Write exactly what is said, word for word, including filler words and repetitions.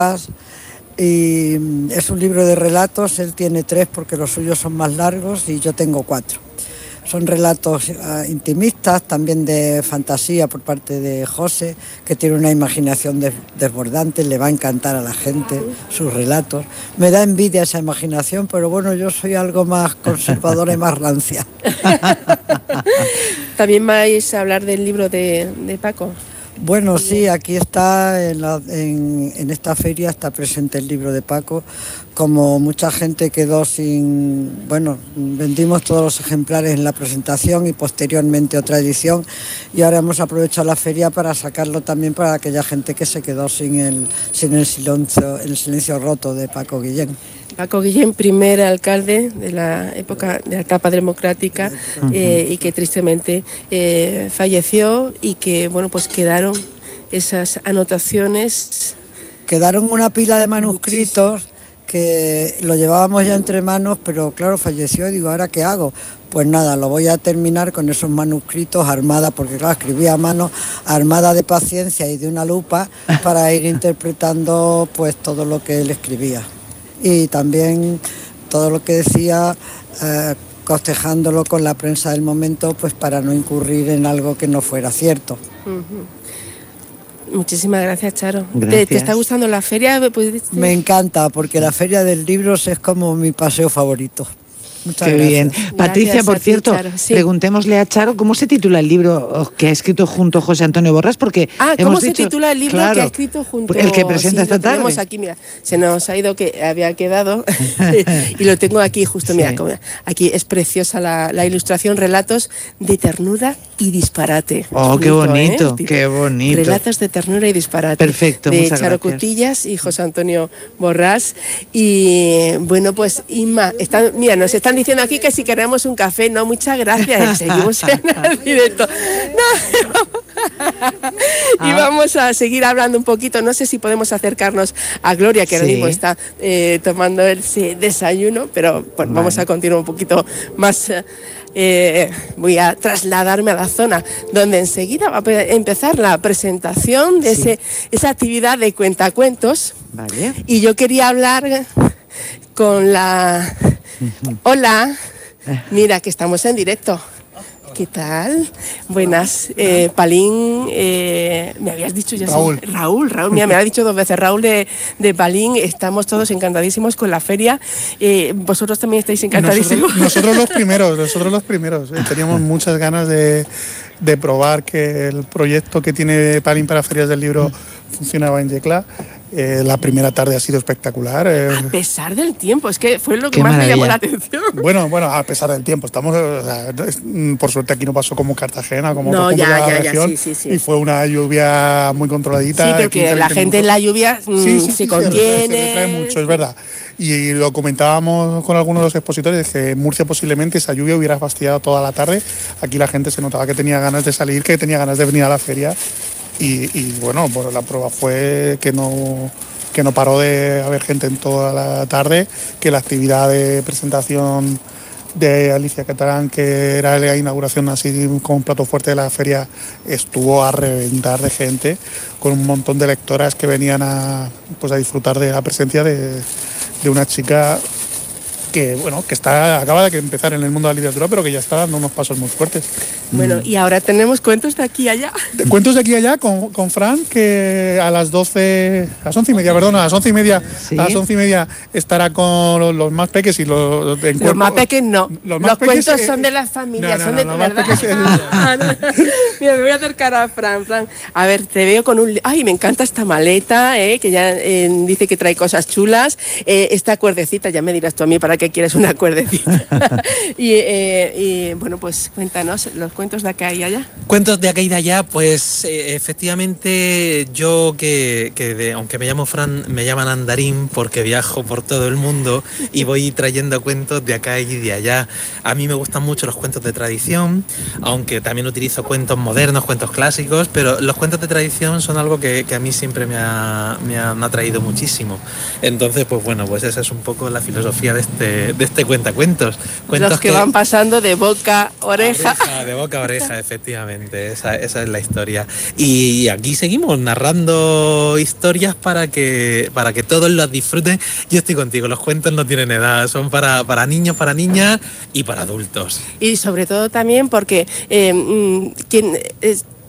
y es un libro de relatos. Él tiene tres porque los suyos son más largos y yo tengo cuatro. Son relatos uh, intimistas, también de fantasía por parte de José, que tiene una imaginación des- desbordante, le va a encantar a la gente sus relatos. Me da envidia esa imaginación, pero bueno, yo soy algo más conservadora y más rancia. ¿También vais a hablar del libro de, de Paco? Bueno, sí, aquí está, en, la, en, en esta feria está presente el libro de Paco. Como mucha gente quedó sin... Bueno, vendimos todos los ejemplares en la presentación y posteriormente otra edición, y ahora hemos aprovechado la feria para sacarlo también para aquella gente que se quedó sin el, sin el, silencio, el silencio roto de Paco Guillén. Paco Guillén, primer alcalde de la época de la etapa democrática, eh, y que tristemente eh, falleció, y que bueno, pues quedaron esas anotaciones. Quedaron una pila de manuscritos que lo llevábamos ya entre manos, pero claro, falleció y digo, ¿ahora qué hago? Pues nada, lo voy a terminar con esos manuscritos armada, porque claro, escribía a mano, armada de paciencia y de una lupa para ir interpretando pues todo lo que él escribía. Y también todo lo que decía, eh, costejándolo con la prensa del momento, pues para no incurrir en algo que no fuera cierto. Uh-huh. Muchísimas gracias, Charo. Gracias. ¿Te, ¿Te está gustando la feria? ¿Puedes... Me encanta, porque la Feria del Libro es como mi paseo favorito. Muchas Qué gracias. bien. Patricia, Gracias por a ti, cierto, Charo. Sí. preguntémosle a Charo cómo se titula el libro que ha escrito junto José Antonio Borrás, porque Ah, ¿cómo hemos se dicho, titula el libro claro, que ha escrito junto? el que presenta sí, esta lo tarde? tenemos aquí, mira, se nos ha ido que había quedado y lo tengo aquí justo, mira, Sí. como- aquí es preciosa la, la ilustración, relatos de ternura y disparate. Oh, qué bonito, ¿eh? El título. qué bonito. Relatos de ternura y disparate. Perfecto, de muchas Charo gracias. Cutillas y José Antonio Borrás. Y bueno, pues Inma, están, mira, nos están diciendo aquí que si queremos un café, no, muchas gracias, seguimos en el directo. No, y vamos a seguir hablando un poquito, no sé si podemos acercarnos a Gloria, que ahora Sí. mismo está eh, tomando el sí, desayuno, pero bueno, Vale. vamos a continuar un poquito más. eh, Eh, voy a trasladarme a la zona donde enseguida va a pe- empezar la presentación de Sí. ese, esa actividad de cuentacuentos. Vale. Y yo quería hablar con la... Hola, mira que estamos en directo. ¿Qué tal? Buenas. Eh, Palín, eh, me habías dicho ya. Raúl. Sí, Raúl, Raúl, mira, me ha dicho dos veces Raúl de, de Palín. Estamos todos encantadísimos con la feria. Eh, vosotros también estáis encantadísimos. Nosotros, nosotros los primeros, nosotros los primeros. Eh, teníamos muchas ganas de, de probar que el proyecto que tiene Palín para Ferias del Libro funcionaba en Yecla. Eh, la primera tarde ha sido espectacular. Eh, A pesar del tiempo, es que fue lo que Qué más me llamó la maravilla. atención. bueno, bueno, a pesar del tiempo, estamos, o sea, es- por suerte aquí no pasó como en Cartagena, como No, otros puntos ya, de la ya, ya, región, sí, sí, sí. y fue una lluvia muy controladita. Sí, de pero que quince, la veinte gente en minutos. la lluvia mm, Sí, sí, se sí, contiene. Se retrae mucho, es verdad. Y lo comentábamos con algunos de los expositores, que en Murcia posiblemente esa lluvia hubiera fastidiado toda la tarde. Aquí la gente se notaba que tenía ganas de salir, que tenía ganas de venir a la feria. Y, y bueno, pues la prueba fue que no, que no paró de haber gente en toda la tarde, que la actividad de presentación de Alicia Catalán, que era la inauguración así con un plato fuerte de la feria, estuvo a reventar de gente, con un montón de lectoras que venían a, pues a disfrutar de la presencia de, de una chica que bueno que está acaba de empezar en el mundo de la literatura, pero que ya está dando unos pasos muy fuertes. Bueno, y ahora tenemos cuentos de aquí a allá. De cuentos de aquí a allá con, con Fran, que a las doce, a las once y media, perdón, a las once y media, Sí. a las once y media estará con los, los más peques y los en Los cuerpo- más pequeños no. Los Los, más peques, cuentos eh, son de las familias, no, no, son no, de los tu más verdad. peques, eh, Ah, no. Mira, me voy a acercar a Fran, Fran. A ver, te veo con un... Ay, me encanta esta maleta, eh, que ya eh, dice que trae cosas chulas. Eh, esta cuerdecita, ya me dirás tú a mí para qué quieres una cuerdecita. y, eh, y, bueno, pues cuéntanos los cuentos de acá y allá. Cuentos de acá y de allá, pues eh, efectivamente yo que, que de- aunque me llamo Fran, me llaman andarín porque viajo por todo el mundo y voy trayendo cuentos de acá y de allá. A mí me gustan mucho los cuentos de tradición, aunque también utilizo cuentos modernos, cuentos clásicos, pero los cuentos de tradición son algo que, que a mí siempre me ha, me ha, me ha atraído muchísimo. Entonces, pues bueno, pues esa es un poco la filosofía de este, de este cuentacuentos. Cuentos Los que, van pasando de boca a oreja. de boca boca a oreja, efectivamente, esa, esa es la historia. Y aquí seguimos narrando historias para que, para que todos las disfruten. Yo estoy contigo, los cuentos no tienen edad, son para, para niños, para niñas y para adultos. Y sobre todo también porque eh, quien... Es,